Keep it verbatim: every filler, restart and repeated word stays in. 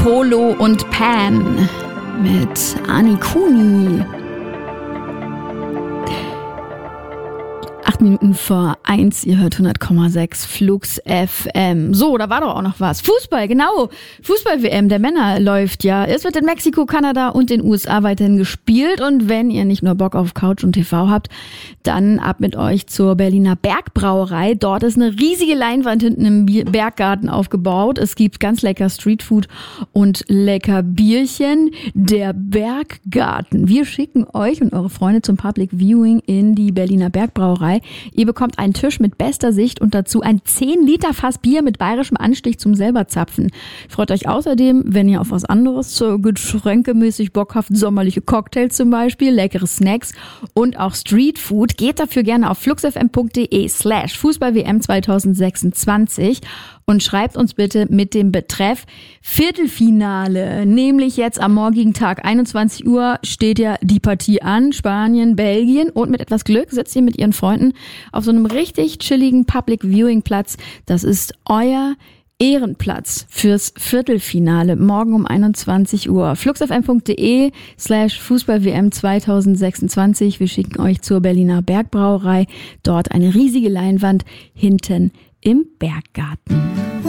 Polo und Pan mit Ani Kuni. Acht Minuten vor eins, ihr hört hundert Komma sechs Flux F M. So, da war doch auch noch was. Fußball, genau. Fußball-W M der Männer läuft ja. Es wird in Mexiko, Kanada und den U S A weiterhin gespielt. Und wenn ihr nicht nur Bock auf Couch und T V habt, dann ab mit euch zur Berliner Bergbrauerei. Dort ist eine riesige Leinwand hinten im Berggarten aufgebaut. Es gibt ganz lecker Streetfood und lecker Bierchen. Der Berggarten. Wir schicken euch und eure Freunde zum Public Viewing in die Berliner Bergbrauerei. Ihr bekommt einen Tisch mit bester Sicht und dazu ein zehn Liter Fass Bier mit bayerischem Anstich zum selber zapfen. Freut euch außerdem, wenn ihr auf was anderes, so getränkemäßig Bock habt, sommerliche Cocktails zum Beispiel, leckere Snacks und auch Streetfood. Geht dafür gerne auf fluxfm.de slash Fußball-W M zweitausendsechsundzwanzig und schreibt uns bitte mit dem Betreff Viertelfinale. Nämlich jetzt am morgigen Tag, einundzwanzig Uhr, steht ja die Partie an. Spanien, Belgien. Und mit etwas Glück sitzt ihr mit ihren Freunden auf so einem richtig chilligen Public Viewing Platz. Das ist euer Ehrenplatz fürs Viertelfinale. Morgen um einundzwanzig Uhr. fluxfm.de slash Fußball-W M zweitausendsechsundzwanzig. Wir schicken euch zur Berliner Bergbrauerei. Dort eine riesige Leinwand hinten im Berggarten.